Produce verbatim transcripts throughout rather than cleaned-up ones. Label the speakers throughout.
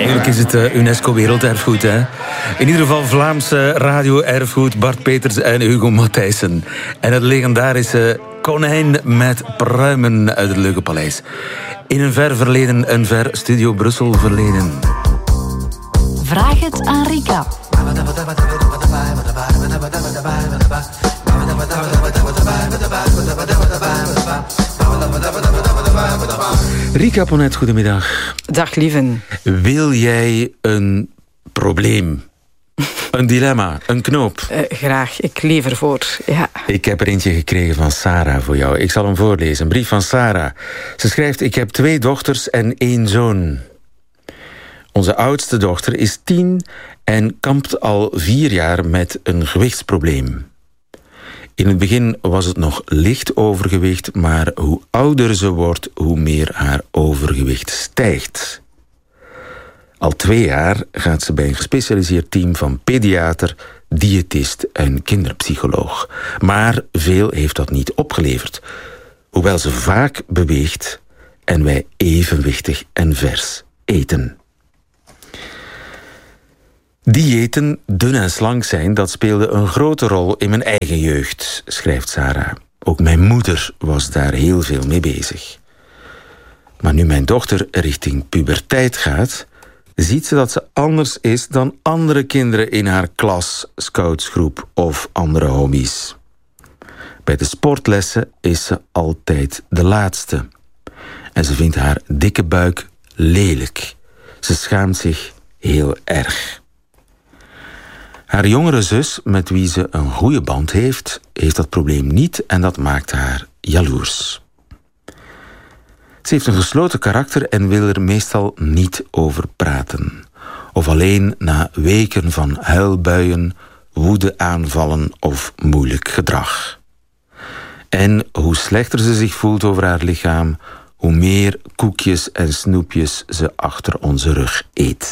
Speaker 1: Eigenlijk is het uh, UNESCO Werelderfgoed, hè? In ieder geval Vlaamse radio-erfgoed, Bart Peters en Hugo Matthijssen. En het legendarische konijn met pruimen uit het Leuke Paleis. In een ver verleden, een ver Studio Brussel verleden.
Speaker 2: Vraag het aan Rika.
Speaker 1: Rika Ponet, goedemiddag.
Speaker 3: Dag, lieven.
Speaker 1: Wil jij een probleem, een dilemma, een knoop?
Speaker 3: Uh, graag, ik leef ervoor, ja.
Speaker 1: Ik heb er eentje gekregen van Sarah voor jou. Ik zal hem voorlezen. Een brief van Sarah. Ze schrijft: ik heb twee dochters en één zoon. Onze oudste dochter is tien en kampt al vier jaar met een gewichtsprobleem. In het begin was het nog licht overgewicht, maar hoe ouder ze wordt, hoe meer haar overgewicht stijgt. Al twee jaar gaat ze bij een gespecialiseerd team van pediater, diëtist en kinderpsycholoog. Maar veel heeft dat niet opgeleverd. Hoewel ze vaak beweegt en wij evenwichtig en vers eten. Diëten, dun en slank zijn, dat speelde een grote rol in mijn eigen jeugd, schrijft Sarah. Ook mijn moeder was daar heel veel mee bezig. Maar nu mijn dochter richting puberteit gaat, ziet ze dat ze anders is dan andere kinderen in haar klas, scoutsgroep of andere hobby's. Bij de sportlessen is ze altijd de laatste. En ze vindt haar dikke buik lelijk. Ze schaamt zich heel erg. Haar jongere zus, met wie ze een goede band heeft, heeft dat probleem niet en dat maakt haar jaloers. Ze heeft een gesloten karakter en wil er meestal niet over praten. Of alleen na weken van huilbuien, woedeaanvallen of moeilijk gedrag. En hoe slechter ze zich voelt over haar lichaam, hoe meer koekjes en snoepjes ze achter onze rug eet.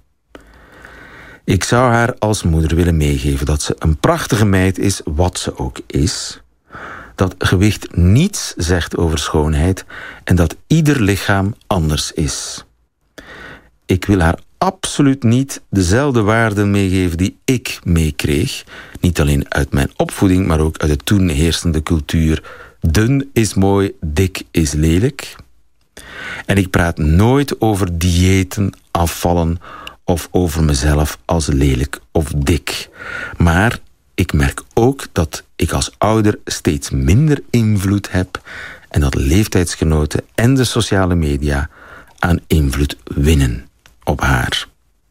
Speaker 1: Ik zou haar als moeder willen meegeven dat ze een prachtige meid is, wat ze ook is. Dat gewicht niets zegt over schoonheid en dat ieder lichaam anders is. Ik wil haar absoluut niet dezelfde waarden meegeven die ik meekreeg. Niet alleen uit mijn opvoeding, maar ook uit de toen heersende cultuur. Dun is mooi, dik is lelijk. En ik praat nooit over diëten, afvallen of over mezelf als lelijk of dik. Maar ik merk ook dat ik als ouder steeds minder invloed heb en dat leeftijdsgenoten en de sociale media aan invloed winnen op haar.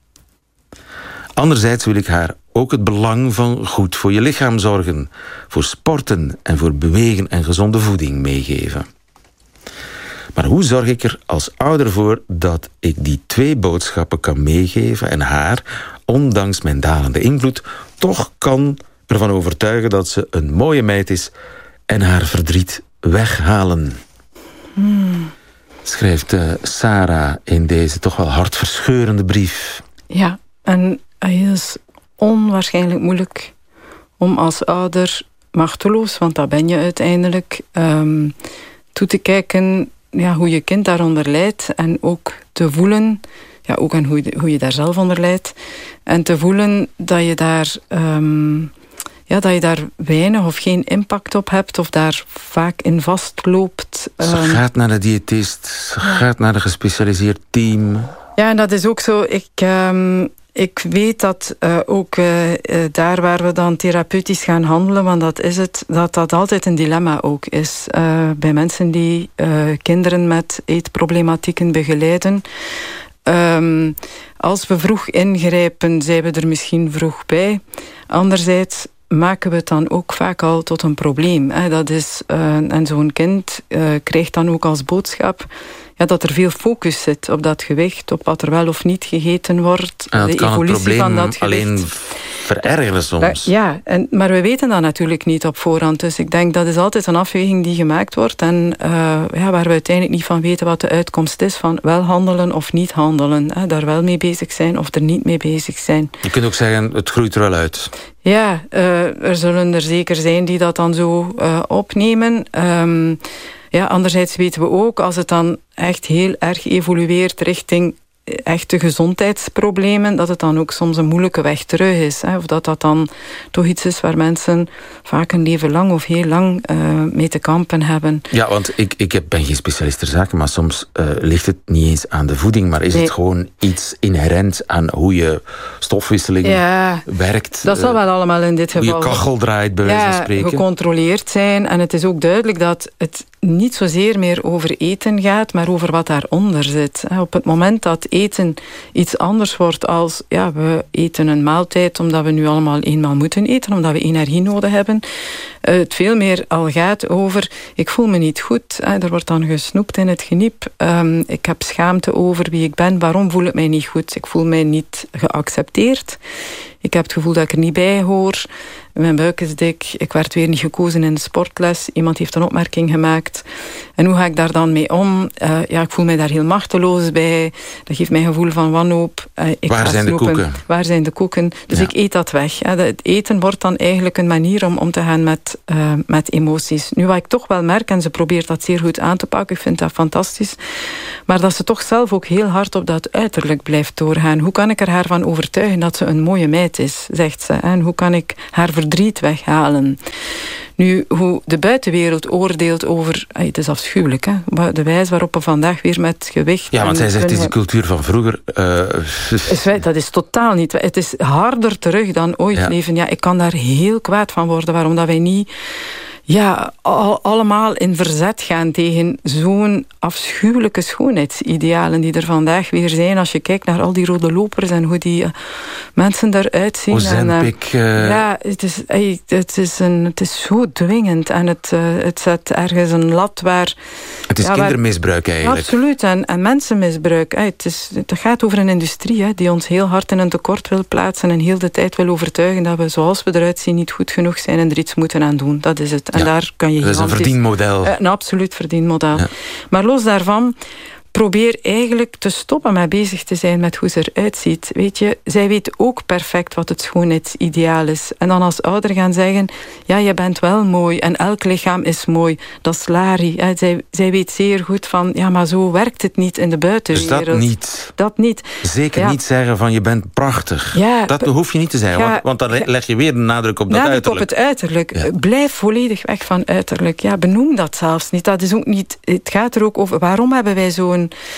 Speaker 1: Anderzijds wil ik haar ook het belang van goed voor je lichaam zorgen, voor sporten en voor bewegen en gezonde voeding meegeven. Maar hoe zorg ik er als ouder voor dat ik die twee boodschappen kan meegeven en haar, ondanks mijn dalende invloed, toch kan ervan overtuigen dat ze een mooie meid is en haar verdriet weghalen?
Speaker 3: Hmm.
Speaker 1: Schrijft uh, Sarah in deze toch wel hartverscheurende brief.
Speaker 3: Ja, en het is onwaarschijnlijk moeilijk om als ouder machteloos, want dat ben je uiteindelijk, um, toe te kijken ja, hoe je kind daaronder lijdt en ook te voelen, ja, ook aan hoe je, hoe je daar zelf onder lijdt, en te voelen dat je daar um, ja, dat je daar weinig of geen impact op hebt of daar vaak in vastloopt.
Speaker 1: Ze um, gaat naar de diëtist, ze ja. gaat naar een gespecialiseerd team.
Speaker 3: Ja, en dat is ook zo. Ik, um, ik weet dat uh, ook uh, uh, daar waar we dan therapeutisch gaan handelen, want dat is het, dat dat altijd een dilemma ook is. Uh, bij mensen die uh, kinderen met eetproblematieken begeleiden. Um, als we vroeg ingrijpen, zijn we er misschien vroeg bij. Anderzijds maken we het dan ook vaak al tot een probleem. Hè. Dat is, uh, en zo'n kind uh, krijgt dan ook als boodschap ja, dat er veel focus zit op dat gewicht, op wat er wel of niet gegeten wordt.
Speaker 1: En dat
Speaker 3: de
Speaker 1: kan
Speaker 3: evolutie
Speaker 1: het probleem
Speaker 3: van dat gewicht
Speaker 1: alleen verergeren soms.
Speaker 3: Ja, en, maar we weten dat natuurlijk niet op voorhand. Dus ik denk dat is altijd een afweging die gemaakt wordt en uh, ja, waar we uiteindelijk niet van weten wat de uitkomst is van wel handelen of niet handelen. Hè. Daar wel mee bezig zijn of er niet mee bezig zijn.
Speaker 1: Je kunt ook zeggen, het groeit er wel uit.
Speaker 3: Ja, uh, er zullen er zeker zijn die dat dan zo uh, opnemen. Um, ja, anderzijds weten we ook, als het dan echt heel erg evolueert richting echte gezondheidsproblemen, dat het dan ook soms een moeilijke weg terug is. Hè? Of dat dat dan toch iets is waar mensen vaak een leven lang of heel lang uh, mee te kampen hebben.
Speaker 1: Ja, want ik, ik ben geen specialist ter zake, maar soms uh, ligt het niet eens aan de voeding, maar is nee. het gewoon iets inherent aan hoe je stofwisseling
Speaker 3: ja,
Speaker 1: werkt?
Speaker 3: Dat zal wel allemaal in dit geval...
Speaker 1: Hoe je kachel draait, bij wijze van spreken.
Speaker 3: Gecontroleerd zijn. En het is ook duidelijk dat het niet zozeer meer over eten gaat, maar over wat daaronder zit. Op het moment dat eten iets anders wordt als, ja, we eten een maaltijd omdat we nu allemaal eenmaal moeten eten, omdat we energie nodig hebben. Het veel meer al gaat over, ik voel me niet goed. Er wordt dan gesnoept in het geniep. Ik heb schaamte over wie ik ben. Waarom voel ik mij niet goed? Ik voel mij niet geaccepteerd. Ik heb het gevoel dat ik er niet bij hoor. Mijn buik is dik. Ik werd weer niet gekozen in de sportles. Iemand heeft een opmerking gemaakt. En hoe ga ik daar dan mee om? Uh, ja, ik voel mij daar heel machteloos bij. Dat geeft mij een gevoel van wanhoop. Uh, ik
Speaker 1: Waar zijn snoepen. de koeken?
Speaker 3: Waar zijn de koeken? Dus ja. ik eet dat weg. Het eten wordt dan eigenlijk een manier om om te gaan met, uh, met emoties. Nu, wat ik toch wel merk, en ze probeert dat zeer goed aan te pakken, ik vind dat fantastisch, maar dat ze toch zelf ook heel hard op dat uiterlijk blijft doorgaan. Hoe kan ik er haar van overtuigen dat ze een mooie meid is, zegt ze. En hoe kan ik haar verdriet weghalen? Nu, hoe de buitenwereld oordeelt over... Het is afschuwelijk, hè? De wijze waarop we vandaag weer met gewicht...
Speaker 1: Ja, want zij zegt, het is de cultuur van vroeger. Uh...
Speaker 3: Dat is totaal niet... Het is harder terug dan ooit ja. leven. Ja, ik kan daar heel kwaad van worden. Waarom dat wij niet... Ja, al, allemaal in verzet gaan tegen zo'n afschuwelijke schoonheidsidealen die er vandaag weer zijn. Als je kijkt naar al die rode lopers en hoe die uh, mensen eruit zien.
Speaker 1: Ozempic.
Speaker 3: En, uh, uh... Ja, het is, uh, het, is een, het is zo dwingend. En het, uh, het zet ergens een lat waar...
Speaker 1: Het is ja, kindermisbruik eigenlijk.
Speaker 3: Absoluut. En, en mensenmisbruik. Uh, het, is, het gaat over een industrie hè, die ons heel hard in een tekort wil plaatsen en heel de tijd wil overtuigen dat we zoals we eruit zien niet goed genoeg zijn en er iets moeten aan doen. Dat is het. En ja, daar kan je
Speaker 1: dat is een verdienmodel.
Speaker 3: Een absoluut verdienmodel. Ja. Maar los daarvan, probeer eigenlijk te stoppen met bezig te zijn met hoe ze eruit ziet. Weet je, zij weet ook perfect wat het schoonheidsideaal is. En dan als ouder gaan zeggen, ja, je bent wel mooi en elk lichaam is mooi. Dat is Lari. Hè. Zij, zij weet zeer goed van, ja, maar zo werkt het niet in de buitenwereld.
Speaker 1: Dus dat niet.
Speaker 3: Dat niet.
Speaker 1: Zeker
Speaker 3: ja.
Speaker 1: niet zeggen van, je bent prachtig. Ja, dat hoef je niet te zeggen, ja, want, want dan leg je weer de nadruk op dat
Speaker 3: nadruk
Speaker 1: uiterlijk.
Speaker 3: op het uiterlijk.
Speaker 1: Ja.
Speaker 3: Blijf volledig weg van uiterlijk. Ja, benoem dat zelfs niet. Dat is ook niet. Het gaat er ook over, waarom hebben wij zo'n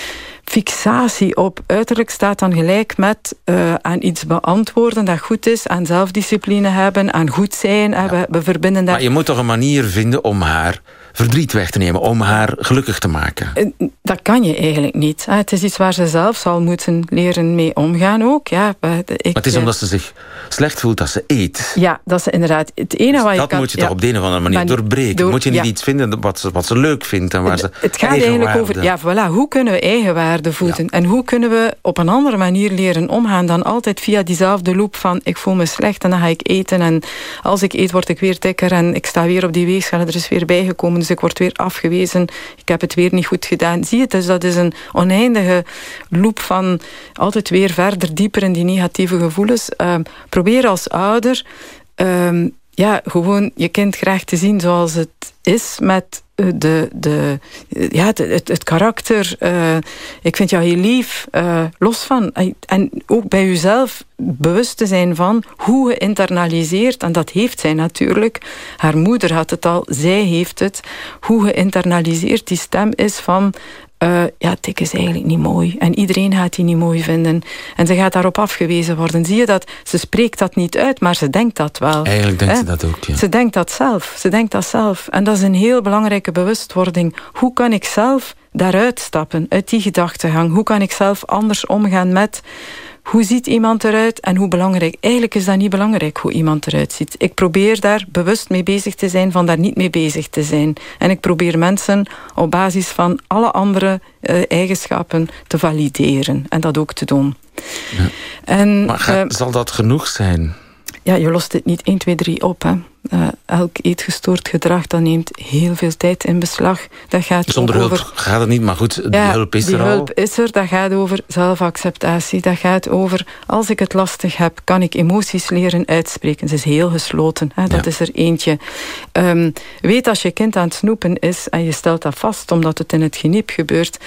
Speaker 3: fixatie op uiterlijk staat dan gelijk met uh, aan iets beantwoorden dat goed is, aan zelfdiscipline hebben, aan goed zijn. Ja. We, we verbinden daar...
Speaker 1: Maar je moet toch een manier vinden om haar verdriet weg te nemen, om haar gelukkig te maken?
Speaker 3: Dat kan je eigenlijk niet. Het is iets waar ze zelf zal moeten leren mee omgaan ook. Ja, ik,
Speaker 1: maar het is omdat ze zich slecht voelt dat ze eet.
Speaker 3: Ja, dat is inderdaad het ene dus wat je
Speaker 1: dat
Speaker 3: kan...
Speaker 1: moet je
Speaker 3: ja,
Speaker 1: toch op de een of andere manier doorbreken. Door, moet je niet ja. iets vinden wat ze, wat ze leuk vindt en waar
Speaker 3: het,
Speaker 1: ze
Speaker 3: het gaat eigenlijk over, ja, voilà, hoe kunnen we eigenwaarde voeden? Ja. En hoe kunnen we op een andere manier leren omgaan dan altijd via diezelfde loop van ik voel me slecht en dan ga ik eten en als ik eet word ik weer dikker en ik sta weer op die weegschaal, er is weer bijgekomen, dus ik word weer afgewezen, ik heb het weer niet goed gedaan. Zie je, dus dat is een oneindige loop van altijd weer verder, dieper in die negatieve gevoelens. Uh, probeer als ouder uh, ja, gewoon je kind graag te zien zoals het is met de, de, ja, de, het, het karakter. Uh, ik vind jou heel lief, uh, los van. En ook bij jezelf bewust te zijn van hoe geïnternaliseerd, en dat heeft zij natuurlijk, haar moeder had het al, zij heeft het, hoe geïnternaliseerd die stem is van Uh, ja, dik is eigenlijk niet mooi. En iedereen gaat die niet mooi vinden. En ze gaat daarop afgewezen worden. Zie je dat? Ze spreekt dat niet uit, maar ze denkt dat wel.
Speaker 1: Eigenlijk denkt He? ze dat ook, ja.
Speaker 3: Ze denkt dat zelf. Ze denkt dat zelf. En dat is een heel belangrijke bewustwording. Hoe kan ik zelf daaruit stappen? Uit die gedachtegang. Hoe kan ik zelf anders omgaan met... Hoe ziet iemand eruit en hoe belangrijk? Eigenlijk is dat niet belangrijk hoe iemand eruit ziet. Ik probeer daar bewust mee bezig te zijn van daar niet mee bezig te zijn. En ik probeer mensen op basis van alle andere uh, eigenschappen te valideren. En dat ook te doen.
Speaker 1: Ja.
Speaker 3: En,
Speaker 1: maar gaat, uh, zal dat genoeg zijn?
Speaker 3: Ja, je lost dit niet één, twee, drie op. Hè. Uh, elk eetgestoord gedrag, dat neemt heel veel tijd in beslag. Dat gaat
Speaker 1: Zonder
Speaker 3: over...
Speaker 1: hulp gaat het niet, maar goed, die
Speaker 3: ja,
Speaker 1: hulp is
Speaker 3: die
Speaker 1: er
Speaker 3: al.
Speaker 1: al.
Speaker 3: hulp is er, dat gaat over zelfacceptatie. Dat gaat over, als ik het lastig heb, kan ik emoties leren uitspreken. Ze is heel gesloten, hè. Dat ja. is er eentje. Um, weet als je kind aan het snoepen is en je stelt dat vast omdat het in het geniep gebeurt,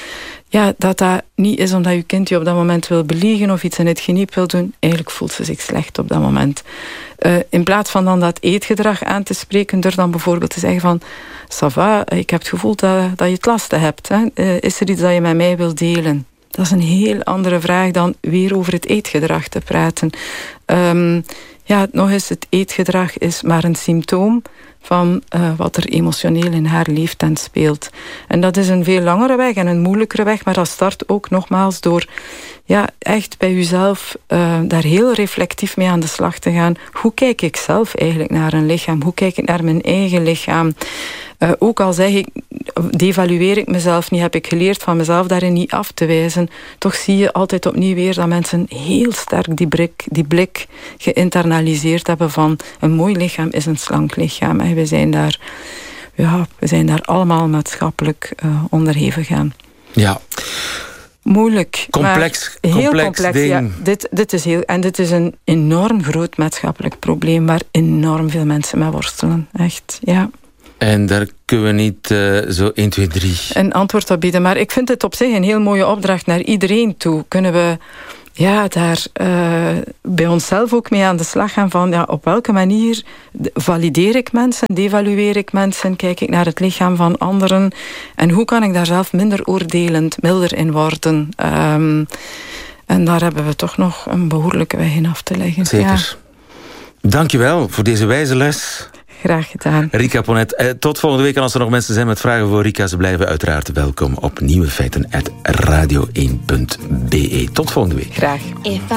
Speaker 3: ja, dat dat niet is omdat je kind je op dat moment wil beliegen of iets in het geniep wil doen. Eigenlijk voelt ze zich slecht op dat moment. Uh, in plaats van dan dat eetgedrag aan te spreken, door dan bijvoorbeeld te zeggen van, ça va, ik heb het gevoel dat, dat je het lasten hebt. Hè? Uh, is er iets dat je met mij wilt delen? Dat is een heel andere vraag dan weer over het eetgedrag te praten. Um, ja, nog eens, het eetgedrag is maar een symptoom van uh, wat er emotioneel in haar leeft en speelt. En dat is een veel langere weg en een moeilijkere weg, maar dat start ook nogmaals door ja, echt bij uzelf uh, daar heel reflectief mee aan de slag te gaan. Hoe kijk ik zelf eigenlijk naar een lichaam? Hoe kijk ik naar mijn eigen lichaam? Uh, ook al zeg ik, devalueer ik mezelf niet, heb ik geleerd van mezelf daarin niet af te wijzen, toch zie je altijd opnieuw weer dat mensen heel sterk die blik, die blik geïnternaliseerd hebben van een mooi lichaam is een slank lichaam. En we zijn daar, ja, we zijn daar allemaal maatschappelijk uh, onderhevig aan.
Speaker 1: Ja.
Speaker 3: Moeilijk.
Speaker 1: Complex,
Speaker 3: heel
Speaker 1: complex,
Speaker 3: complex
Speaker 1: ding.
Speaker 3: Ja, dit, dit is heel, en dit is een enorm groot maatschappelijk probleem waar enorm veel mensen mee worstelen. Echt, ja.
Speaker 1: En daar kunnen we niet uh, zo één, twee, drie...
Speaker 3: een antwoord op bieden. Maar ik vind het op zich een heel mooie opdracht naar iedereen toe. Kunnen we ja, daar uh, bij onszelf ook mee aan de slag gaan van ja, op welke manier valideer ik mensen, devalueer ik mensen, kijk ik naar het lichaam van anderen en hoe kan ik daar zelf minder oordelend, milder in worden. Um, en daar hebben we toch nog een behoorlijke weg in af te leggen.
Speaker 1: Zeker. Ja. Dankjewel voor deze wijze les.
Speaker 3: Graag gedaan.
Speaker 1: Rika Ponet, eh, tot volgende week. En als er nog mensen zijn met vragen voor Rika, ze blijven uiteraard welkom op nieuwe feiten at radio één punt be. Tot volgende week.
Speaker 3: Graag.